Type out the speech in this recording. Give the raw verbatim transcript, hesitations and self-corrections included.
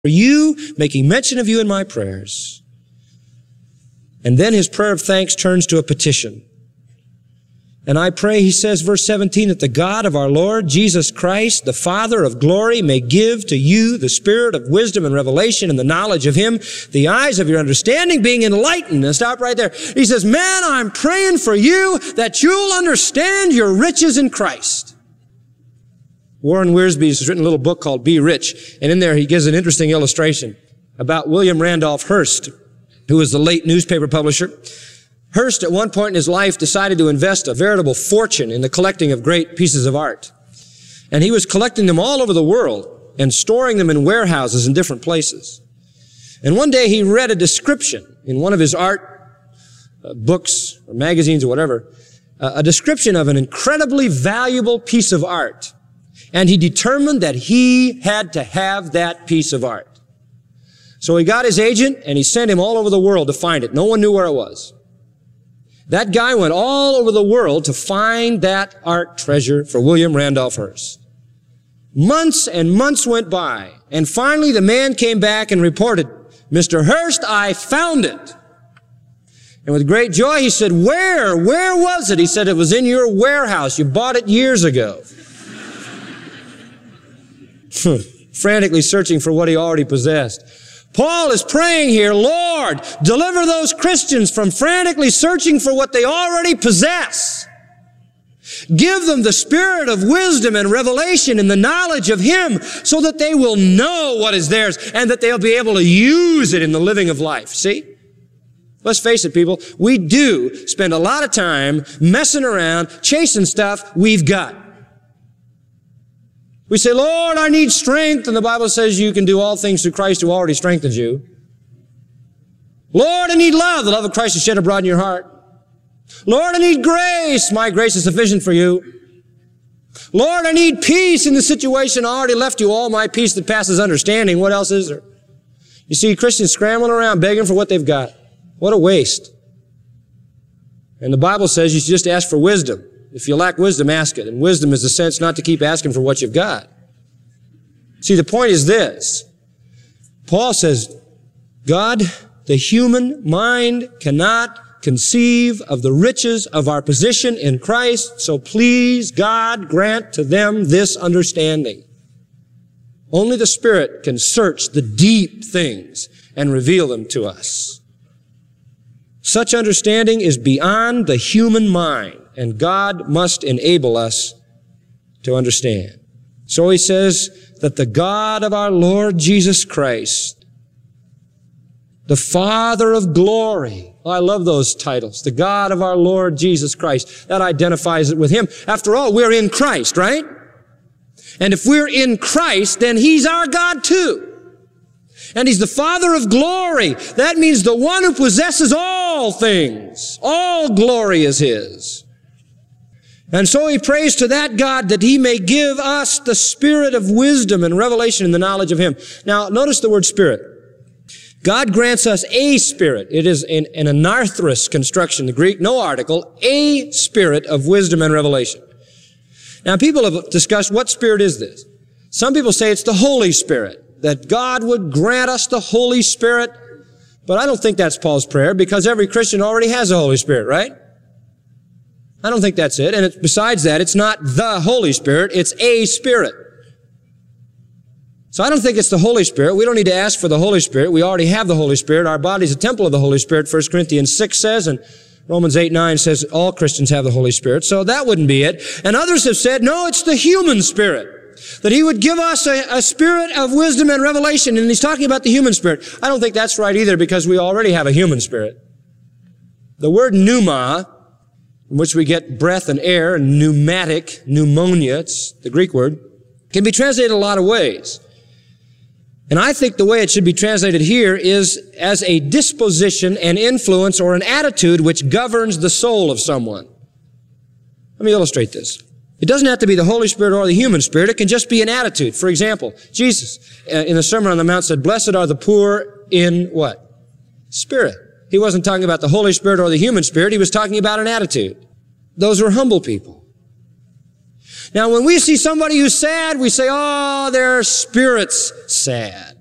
for you, making mention of you in my prayers. And then his prayer of thanks turns to a petition. And I pray, he says, verse seventeen, that the God of our Lord Jesus Christ, the Father of glory, may give to you the spirit of wisdom and revelation and the knowledge of him, the eyes of your understanding being enlightened. And stop right there. He says, man, I'm praying for you that you'll understand your riches in Christ. Warren Wiersbe has written a little book called Be Rich, and in there he gives an interesting illustration about William Randolph Hearst, who was the late newspaper publisher. Hearst, at one point in his life, decided to invest a veritable fortune in the collecting of great pieces of art. And he was collecting them all over the world and storing them in warehouses in different places. And one day he read a description in one of his art uh, books or magazines or whatever, uh, a description of an incredibly valuable piece of art. And he determined that he had to have that piece of art. So he got his agent and he sent him all over the world to find it. No one knew where it was. That guy went all over the world to find that art treasure for William Randolph Hearst. Months and months went by, and finally the man came back and reported, Mister Hearst, I found it. And with great joy he said, where? Where was it? He said, it was in your warehouse. You bought it years ago. Frantically searching for what he already possessed. Paul is praying here, Lord, deliver those Christians from frantically searching for what they already possess. Give them the spirit of wisdom and revelation and the knowledge of him so that they will know what is theirs and that they'll be able to use it in the living of life. See? Let's face it, people. We do spend a lot of time messing around, chasing stuff we've got. We say, Lord, I need strength. And the Bible says you can do all things through Christ who already strengthens you. Lord, I need love. The love of Christ is shed abroad in your heart. Lord, I need grace. My grace is sufficient for you. Lord, I need peace in the situation. I already left you all my peace that passes understanding. What else is there? You see Christians scrambling around begging for what they've got. What a waste. And the Bible says you should just ask for wisdom. If you lack wisdom, ask it. And wisdom is the sense not to keep asking for what you've got. See, the point is this. Paul says, God, the human mind cannot conceive of the riches of our position in Christ, so please, God, grant to them this understanding. Only the Spirit can search the deep things and reveal them to us. Such understanding is beyond the human mind. And God must enable us to understand. So he says that the God of our Lord Jesus Christ, the Father of glory. Oh, I love those titles. The God of our Lord Jesus Christ. That identifies it with him. After all, we're in Christ, right? And if we're in Christ, then he's our God too. And he's the Father of glory. That means the one who possesses all things. All glory is his. And so he prays to that God that he may give us the spirit of wisdom and revelation in the knowledge of him. Now, notice the word spirit. God grants us a spirit. It is an, an anarthrous construction, the Greek, no article, a spirit of wisdom and revelation. Now, people have discussed what spirit is this. Some people say it's the Holy Spirit, that God would grant us the Holy Spirit. But I don't think that's Paul's prayer because every Christian already has the Holy Spirit, right? I don't think that's it. And it, besides that, it's not the Holy Spirit. It's a Spirit. So I don't think it's the Holy Spirit. We don't need to ask for the Holy Spirit. We already have the Holy Spirit. Our body's a temple of the Holy Spirit, First Corinthians six says, and Romans eight nine says all Christians have the Holy Spirit. So that wouldn't be it. And others have said, no, it's the human spirit. That he would give us a, a spirit of wisdom and revelation. And he's talking about the human spirit. I don't think that's right either because we already have a human spirit. The word pneuma, from which we get breath and air, and pneumatic, pneumonia, it's the Greek word, can be translated a lot of ways. And I think the way it should be translated here is as a disposition, an influence, or an attitude which governs the soul of someone. Let me illustrate this. It doesn't have to be the Holy Spirit or the human spirit. It can just be an attitude. For example, Jesus uh, in the Sermon on the Mount said, blessed are the poor in what? Spirit. He wasn't talking about the Holy Spirit or the human spirit. He was talking about an attitude. Those were humble people. Now, when we see somebody who's sad, we say, oh, their spirit's sad.